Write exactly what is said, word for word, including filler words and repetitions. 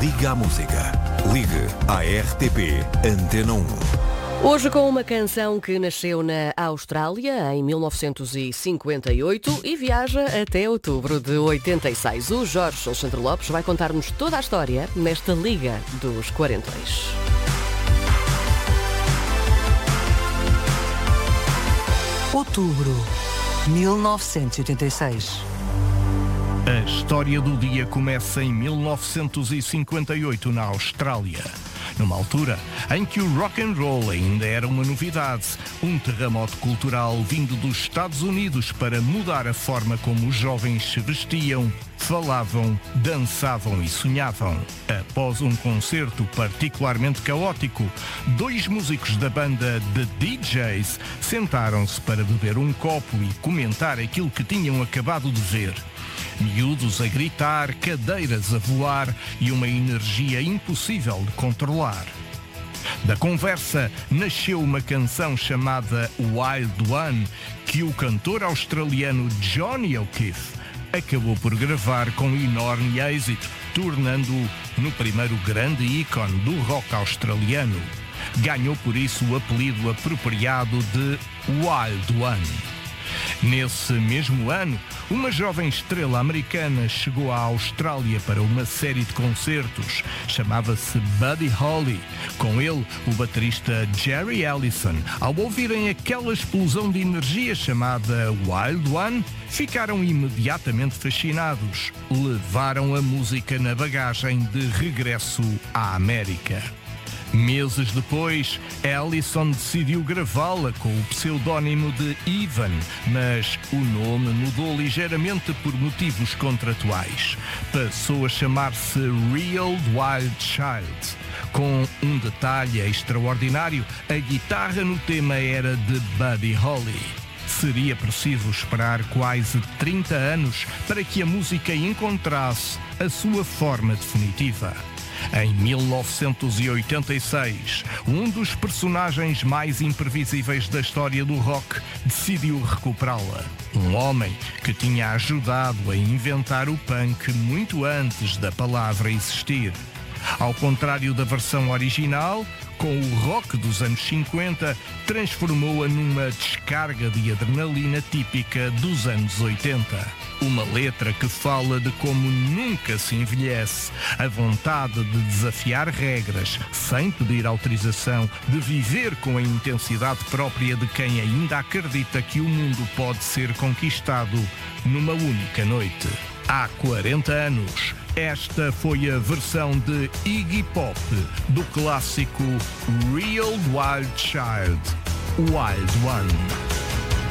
Liga à música. Ligue à R T P Antena um. Hoje com uma canção que nasceu na Austrália em mil novecentos e cinquenta e oito e viaja até outubro de oitenta e seis. O Jorge Alexandre Lopes vai contar-nos toda a história nesta Liga dos Quarentões. Outubro, mil novecentos e oitenta e seis. A história do dia começa em mil novecentos e cinquenta e oito na Austrália. Numa altura em que o rock and roll ainda era uma novidade, um terremoto cultural vindo dos Estados Unidos para mudar a forma como os jovens se vestiam, falavam, dançavam e sonhavam. Após um concerto particularmente caótico, dois músicos da banda The D Js sentaram-se para beber um copo e comentar aquilo que tinham acabado de ver. Miúdos a gritar, cadeiras a voar e uma energia impossível de controlar. Da conversa nasceu uma canção chamada Wild One, que o cantor australiano Johnny O'Keefe acabou por gravar com enorme êxito, tornando-o no primeiro grande ícone do rock australiano. Ganhou por isso o apelido apropriado de Wild One. Nesse mesmo ano, uma jovem estrela americana chegou à Austrália para uma série de concertos. Chamava-se Buddy Holly. Com ele, o baterista Jerry Allison. Ao ouvirem aquela explosão de energia chamada Wild One, ficaram imediatamente fascinados. Levaram a música na bagagem de regresso à América. Meses depois, Allison decidiu gravá-la com o pseudónimo de Ivan, mas o nome mudou ligeiramente por motivos contratuais. Passou a chamar-se Real Wild Child. Com um detalhe extraordinário, a guitarra no tema era de Buddy Holly. Seria preciso esperar quase trinta anos para que a música encontrasse a sua forma definitiva. Em mil novecentos e oitenta e seis, um dos personagens mais imprevisíveis da história do rock decidiu recuperá-la. Um homem que tinha ajudado a inventar o punk muito antes da palavra existir. Ao contrário da versão original, com o rock dos anos cinquenta, transformou-a numa descarga de adrenalina típica dos anos oitenta. Uma letra que fala de como nunca se envelhece, a vontade de desafiar regras sem pedir autorização, de viver com a intensidade própria de quem ainda acredita que o mundo pode ser conquistado numa única noite. Há quarenta anos, esta foi a versão de Iggy Pop do clássico Real Wild Child, Wild One.